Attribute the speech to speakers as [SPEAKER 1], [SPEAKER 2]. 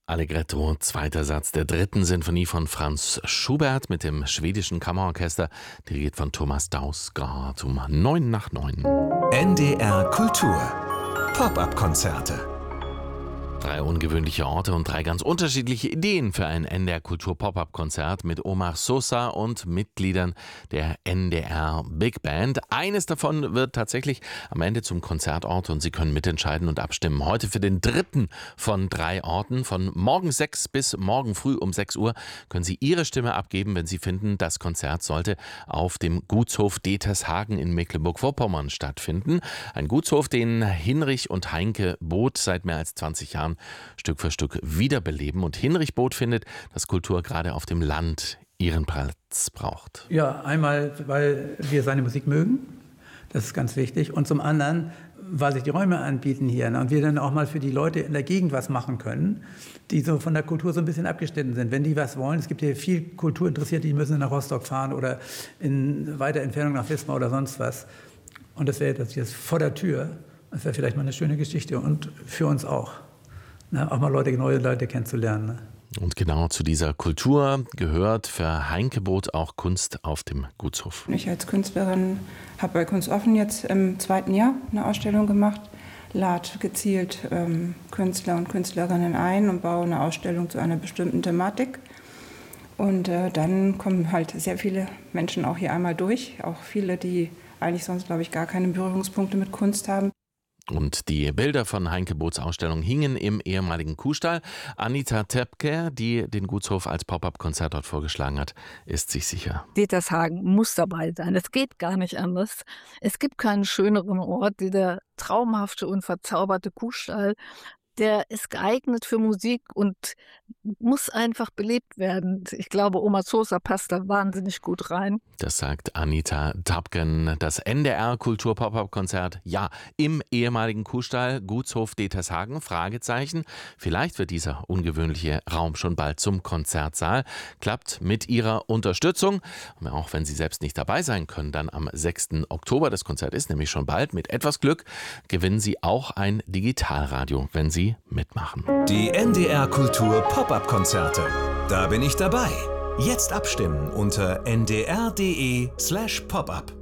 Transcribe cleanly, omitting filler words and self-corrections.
[SPEAKER 1] Allegretto, zweiter Satz der dritten Sinfonie von Franz Schubert mit dem schwedischen Kammerorchester, dirigiert von Thomas Dausgaard um 9:09.
[SPEAKER 2] NDR Kultur Pop-up-Konzerte.
[SPEAKER 1] 3 ungewöhnliche Orte und 3 ganz unterschiedliche Ideen für ein NDR Kultur Pop-up-Konzert mit Omar Sosa und Mitgliedern der NDR Big Band. Eines davon wird tatsächlich am Ende zum Konzertort und Sie können mitentscheiden und abstimmen. Heute für den dritten von 3 Orten. Von morgens 6 bis morgen früh um 6 Uhr können Sie Ihre Stimme abgeben, wenn Sie finden, das Konzert sollte auf dem Gutshof Detershagen in Mecklenburg-Vorpommern stattfinden. Ein Gutshof, den Hinrich und Heinke Both seit mehr als 20 Jahren Stück für Stück wiederbeleben. Und Hinrich Both findet, dass Kultur gerade auf dem Land ihren Platz braucht.
[SPEAKER 3] Ja, einmal, weil wir seine Musik mögen. Das ist ganz wichtig. Und zum anderen, weil sich die Räume anbieten hier. Und wir dann auch mal für die Leute in der Gegend was machen können, die so von der Kultur so ein bisschen abgeschnitten sind. Wenn die was wollen, es gibt hier viel Kulturinteressierte, die müssen nach Rostock fahren oder in weiter Entfernung nach Wismar oder sonst was. Und das wäre jetzt vor der Tür. Das wäre vielleicht mal eine schöne Geschichte und für uns auch. Auch mal neue Leute kennenzulernen. Ne?
[SPEAKER 1] Und genau zu dieser Kultur gehört für Heinke Both auch Kunst auf dem Gutshof.
[SPEAKER 4] Ich als Künstlerin habe bei Kunst offen jetzt im 2. Jahr eine Ausstellung gemacht, lade gezielt Künstler und Künstlerinnen ein und baue eine Ausstellung zu einer bestimmten Thematik. Und dann kommen halt sehr viele Menschen auch hier einmal durch, auch viele, die eigentlich sonst, glaube ich, gar keine Berührungspunkte mit Kunst haben.
[SPEAKER 1] Und die Bilder von Heinke Boths Ausstellung hingen im ehemaligen Kuhstall. Anita Töpke, die den Gutshof als Pop-up-Konzertort vorgeschlagen hat, ist sich sicher.
[SPEAKER 5] Detershagen muss dabei sein. Es geht gar nicht anders. Es gibt keinen schöneren Ort, wie der traumhafte und verzauberte Kuhstall. Der ist geeignet für Musik und muss einfach belebt werden. Ich glaube, Omar Sosa passt da wahnsinnig gut rein.
[SPEAKER 1] Das sagt Anita Töpken. Das NDR Kultur Pop-up-Konzert, ja, im ehemaligen Kuhstall, Gutshof Detershagen, Fragezeichen. Vielleicht wird dieser ungewöhnliche Raum schon bald zum Konzertsaal. Klappt mit Ihrer Unterstützung. Auch wenn Sie selbst nicht dabei sein können, dann am 6. Oktober, das Konzert ist nämlich schon bald, mit etwas Glück gewinnen Sie auch ein Digitalradio, wenn Sie mitmachen.
[SPEAKER 2] Die NDR Kultur Pop-up-Konzerte. Da bin ich dabei. Jetzt abstimmen unter ndr.de/popup.